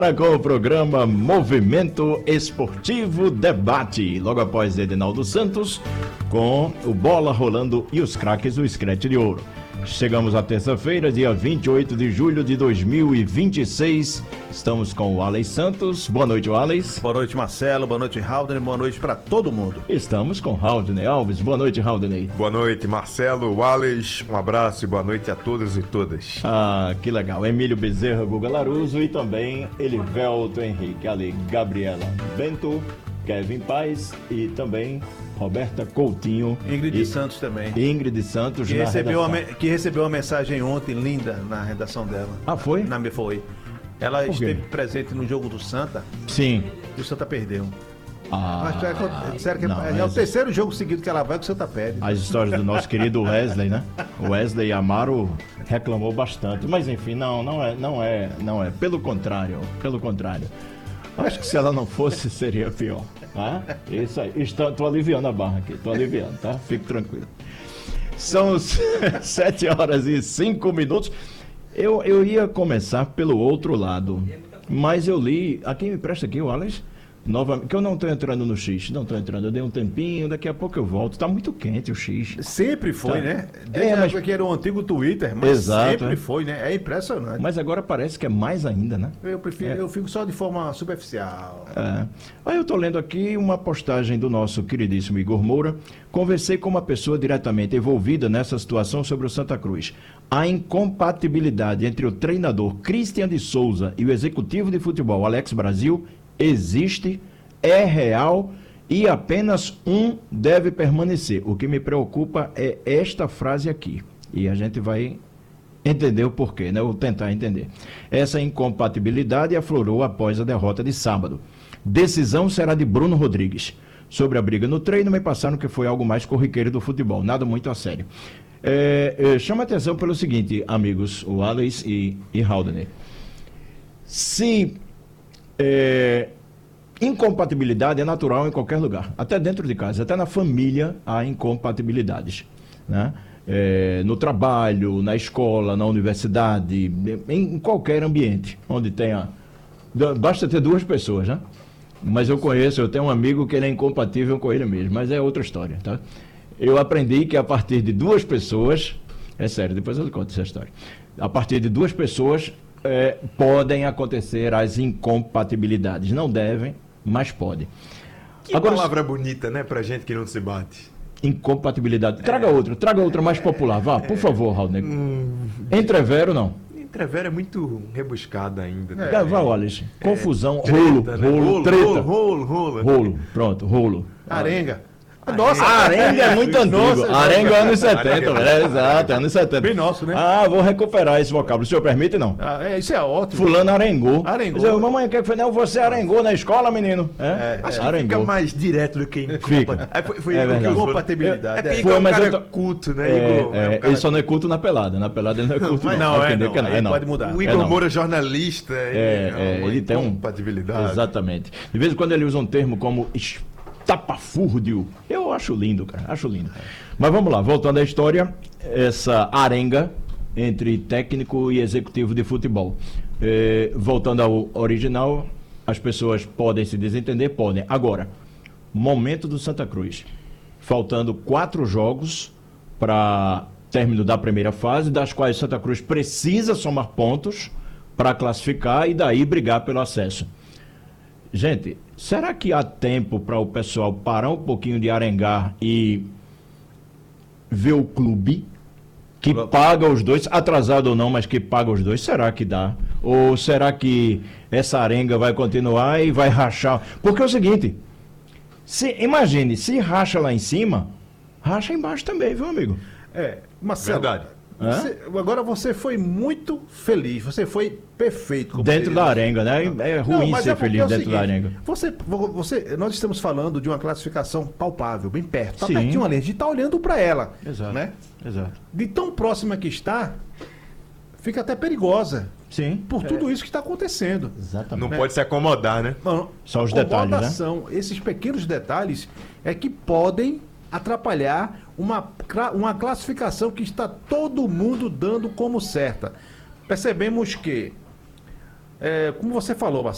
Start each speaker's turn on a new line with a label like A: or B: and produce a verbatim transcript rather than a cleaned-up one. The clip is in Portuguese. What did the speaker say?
A: Com o programa Movimento Esportivo Debate, logo após Edinaldo Santos, com o Bola Rolando e os craques do Scratch de Ouro. Chegamos à terça-feira, dia vinte e oito de julho de dois mil e vinte e seis. Estamos com o Alex Santos. Boa noite, Alex.
B: Boa noite, Marcelo. Boa noite, Haldane. Boa noite para todo mundo.
A: Estamos com Haldane Alves. Boa noite, Haldane.
C: Boa noite, Marcelo, Alex. Um abraço e boa noite a todos e todas.
A: Ah, que legal. Emílio Bezerra, Guga Laruso e também Elivelto Henrique, ali, Gabriela Bento, Kevin Paz e também Roberta Coutinho.
B: Ingrid
A: e
B: Santos também.
A: Ingrid Santos
B: que
A: na
B: recebeu,
A: redação.
B: uma, que recebeu uma mensagem ontem linda na redação dela.
A: Ah, foi?
B: Na minha foi. Ela
A: Por quê?
B: esteve presente no jogo do Santa
A: Sim.
B: e o Santa perdeu.
A: Ah,
B: Acho que é, disseram que
A: não,
B: é,
A: mas-
B: o terceiro jogo seguido que ela vai que o Santa perde.
A: As histórias do nosso querido Wesley, né? O Wesley Amaro reclamou bastante, mas enfim, não, não é, não é, não é. Pelo contrário, pelo contrário. Acho que se ela não fosse, seria pior. Ah, isso aí. Estou, tô aliviando a barra aqui, tô aliviando, tá? Fique tranquilo. São sete horas e cinco minutos. Eu, eu ia começar pelo outro lado, mas eu li. A quem me presta aqui, o Alex? Novamente, que eu não estou entrando no X, não estou entrando, eu dei um tempinho, daqui a pouco eu volto. Está muito quente o X.
B: Sempre foi,
A: Tá.
B: né? Desde
A: É,
B: a
A: mas-
B: época que era o antigo Twitter, mas
A: Exato,
B: sempre
A: é.
B: foi, né? É impressionante.
A: Mas agora parece que é mais ainda, né?
B: Eu prefiro,
A: É.
B: eu fico só de forma superficial.
A: É. Aí eu estou lendo aqui uma postagem do nosso queridíssimo Igor Moura. Conversei com uma pessoa diretamente envolvida nessa situação sobre o Santa Cruz. A incompatibilidade entre o treinador Christian de Souza e o executivo de futebol Alex Brasil existe, é real e apenas um deve permanecer. O que me preocupa é esta frase aqui. E a gente vai entender o porquê, né? Ou tentar entender. Essa incompatibilidade aflorou após a derrota de sábado. Decisão será de Bruno Rodrigues. Sobre a briga no treino, me passaram que foi algo mais corriqueiro do futebol, nada muito a sério. É, é, chama atenção pelo seguinte, amigos, o Alex e, e Haldane. Se é, incompatibilidade é natural em qualquer lugar, até dentro de casa, até na família há incompatibilidades, né? É, no trabalho, na escola, na universidade, em, em qualquer ambiente onde tenha. Basta ter duas pessoas, né? Mas eu conheço, eu tenho um amigo que ele é incompatível com ele mesmo, mas é outra história, tá? Eu aprendi que a partir de duas pessoas, é sério, depois eu conto essa história, a partir de duas pessoas é, podem acontecer as incompatibilidades. Não devem, mas podem.
C: Que
A: Agora,
C: palavra bonita, né, pra gente que não se bate.
A: incompatibilidade. Traga outra, traga outra mais popular. Vá, por favor, Raul Negro.
C: Hum,
A: Entrevero, não.
C: Entrevera é muito rebuscada ainda. né?
A: É, vá, Wallace. Confusão,
C: Treta,
A: rolo,
C: né?
A: rolo, treta.
C: Rolo, rolo, rolo.
A: Rolo, pronto, rolo.
B: Arenga.
A: Nossa, arenga é muito antigo.
B: Nossa,
A: Arenga é anos
C: Arenga.
A: setenta, velho. É, exato, é anos setenta.
B: Bem nosso, né?
A: Ah, vou recuperar esse vocábulo. O senhor permite, não?
B: Ah, é, isso é ótimo.
A: Fulano arengou.
B: Arengou.
A: Dizer, mamãe, o que foi? Não, você arengou na escola, menino. É,
C: Acho que fica
A: arengou.
C: mais direto do que
A: Fica.
C: É, foi, foi
A: É
C: o que
A: verdade.
C: eu falei.
B: Compatibilidade.
C: É porque
B: É.
C: Igor é um
A: mas
C: cara
A: eu tô-
C: culto, né,
A: É,
C: Igor?
A: é,
C: É um cara-
A: ele só não é culto na pelada. Na pelada ele não é culto,
B: Mas
A: não.
B: não,
A: Vai
B: é,
A: entender
B: não.
A: que
B: Aí pode mudar.
C: O
A: É,
C: Igor
A: não.
C: Moura, jornalista,
A: É, é,
C: uma
A: ele tem um.
C: incompatibilidade.
A: Exatamente. De vez em quando ele usa um termo como estapafúrdio. Eu acho lindo, cara. Acho lindo. Mas vamos lá, voltando à história, essa arenga entre técnico e executivo de futebol. É, voltando ao original, as pessoas podem se desentender? Podem. Agora, momento do Santa Cruz. Faltando quatro jogos para término da primeira fase, das quais Santa Cruz precisa somar pontos para classificar e daí brigar pelo acesso. Gente, será que há tempo para o pessoal parar um pouquinho de arengar e ver o clube que paga os dois, atrasado ou não, mas que paga os dois? Será que dá? Ou será que essa arenga vai continuar e vai rachar? Porque é o seguinte, se, imagine, se racha lá em cima, racha embaixo também, viu, amigo?
B: É, Marcelo,
C: Verdade.
B: você- agora você foi muito feliz, você foi perfeito. como
A: Dentro
B: você
A: da
B: diz.
A: arenga, né? É ruim
B: Não, mas
A: ser
B: é porque
A: feliz
B: é o
A: dentro da
B: seguinte,
A: arenga.
B: Você, você, nós estamos falando de uma classificação palpável, bem perto. Está
A: Sim.
B: pertinho ali, a gente está olhando para ela.
A: Exato.
B: Né?
A: Exato.
B: De tão próxima que está, fica até perigosa
A: Sim.
B: por tudo isso que está acontecendo.
A: Exatamente.
C: Não pode se acomodar, né?
B: Não,
A: Só os detalhes, né?
B: acomodação, esses pequenos detalhes é que podem atrapalhar uma, cla- uma classificação que está todo mundo dando como certa. Percebemos que, é, como você falou, Marcelo,